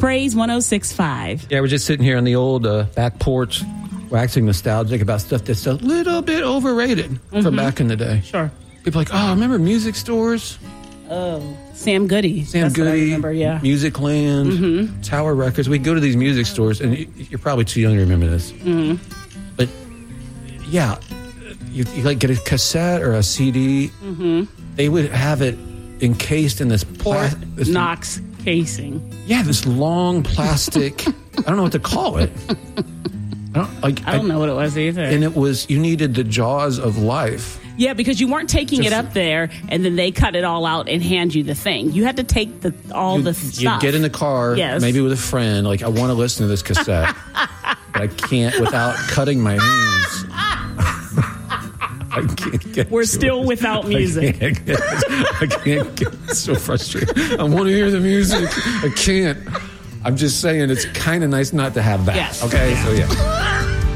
Praise 106.5. Yeah, we're just sitting here on the old back porch, waxing nostalgic about stuff that's a little bit overrated from back in the day. Sure. People are like, oh, remember music stores? Oh, Sam Goody. Sam That's Goody, what I remember, yeah. Music Land, Tower Records. We go to these music stores, and you're probably too young to remember this. But, yeah, you like get a cassette or a CD. They would have it encased in this plastic. Knox casing. Yeah, this long plastic. I don't know what to call it. I don't know what it was either. And it was, you needed the jaws of life. Yeah, because you weren't taking it up there, and then they cut it all out and hand you the thing. You had to take all the stuff. You'd get in the car, maybe with a friend, like, I want to listen to this cassette, but I can't without cutting my hands. I can't get We're still without music. I can't get it's so frustrated. I want to hear the music. I can't. I'm just saying it's kind of nice not to have that. Yes. Okay, so yeah.